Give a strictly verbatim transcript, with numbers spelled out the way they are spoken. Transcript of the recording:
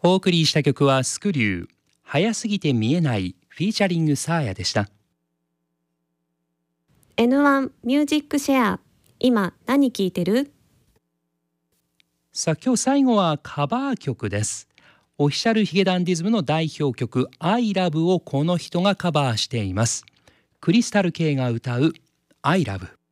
お送りした曲はスクリュー、早すぎて見えないフィーチャリングサーヤでした。 エヌワン ミュージックシェア、今何聴いてる？ さあ今日最後はカバー曲です。オフィシャルヒゲダンディズムの代表曲 I Love をこの人がカバーしています。クリスタル K が歌う I Love。